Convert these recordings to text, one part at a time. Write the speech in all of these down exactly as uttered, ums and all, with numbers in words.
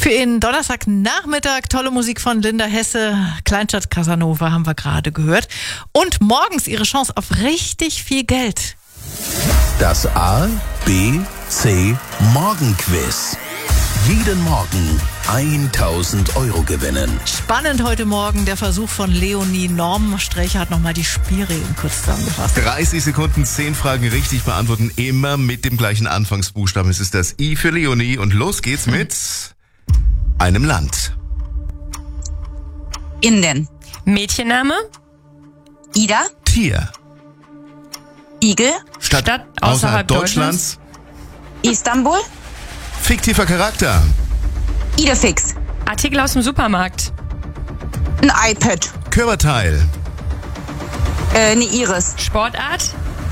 Für Ihren Donnerstagnachmittag tolle Musik von Linda Hesse, Kleinstadt Casanova haben wir gerade gehört. Und morgens Ihre Chance auf richtig viel Geld. Das A, B, C Morgenquiz. Jeden Morgen tausend Euro gewinnen. Spannend heute Morgen der Versuch von Leonie. Norm Strächer hat nochmal die Spielregeln kurz zusammengefasst. dreißig Sekunden, zehn Fragen richtig beantworten, immer mit dem gleichen Anfangsbuchstaben. Es ist das I für Leonie und los geht's mit einem Land. Indien. Mädchenname? Ida. Tier. Igel. Stadt, Stadt außerhalb, außerhalb Deutschlands. Istanbul. Fiktiver Charakter. Idefix. Artikel aus dem Supermarkt. Ein iPad. Körperteil. Äh, eine Iris. Sportart?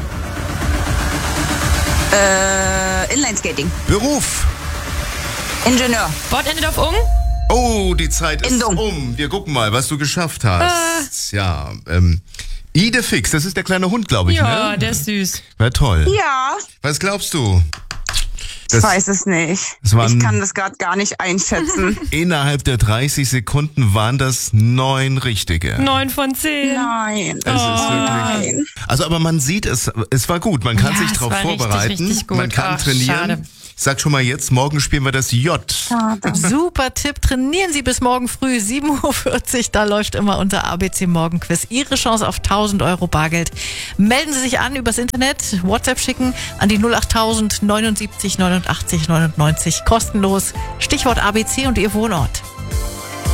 Äh, Inlineskating. Beruf. Ingenieur. Wort endet auf ung? Oh, die Zeit ist Endung. um. Wir gucken mal, was du geschafft hast. Äh. Ja, ähm, Idefix, das ist der kleine Hund, glaube ich, Ja, ne? der ist süß. War toll. Ja. Was glaubst du? Ich weiß es nicht. es waren- Ich kann das gerade gar nicht einschätzen. Innerhalb der dreißig Sekunden waren das neun richtige. Neun von zehn. Nein. Es ist wirklich, Nein. also, aber man sieht es, es war gut. Man kann Ja, sich es darauf war richtig, vorbereiten. richtig gut. Man kann Ach, trainieren. schade. Ich sag schon mal jetzt, morgen spielen wir das J. Super Tipp. Trainieren Sie bis morgen früh, sieben Uhr vierzig. Da läuft immer unser A B C Morgenquiz. Ihre Chance auf tausend Euro Bargeld. Melden Sie sich an übers Internet, WhatsApp schicken an die null achttausend neunundsiebzig neunundachtzig neunundneunzig. Kostenlos. Stichwort A B C und Ihr Wohnort.